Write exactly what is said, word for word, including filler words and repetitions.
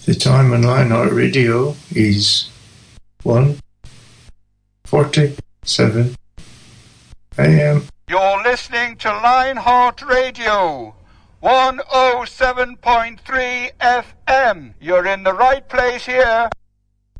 The time on Lionheart Radio is one forty-seven a m. You're listening to Lionheart Radio, one oh seven point three F M. You're in the right place here.